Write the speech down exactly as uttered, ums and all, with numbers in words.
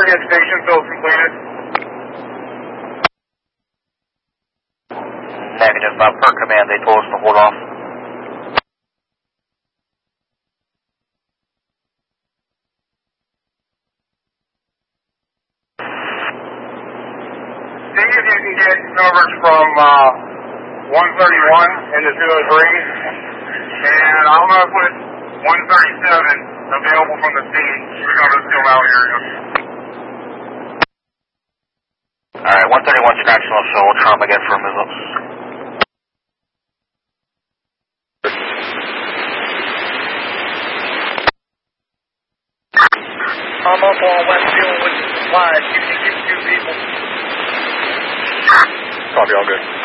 station fill completed. Negative. Uh, per command, they told us to hold off. See if you can get coverage from uh, one thirty-one into two oh three, and I'm going to put one thirty-seven available from the scene to cover the Steel Mountain area. Alright, one thirty-one directional, so we'll try them again for missiles. I'm up on Westfield with supplies. You can get two people. Copy, all good.